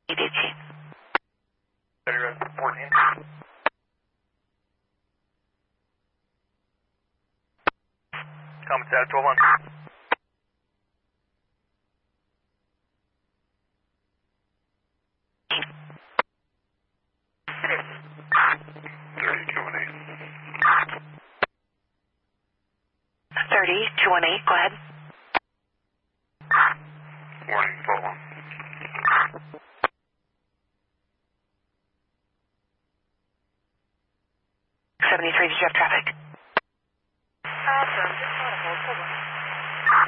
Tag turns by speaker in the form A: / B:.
A: EDT.
B: 14. Common status 12-1.
A: $30,218, go ahead.
B: Warning, 12-1.
A: 73, did you have traffic?
C: Awesome. Just on hold. Hold on.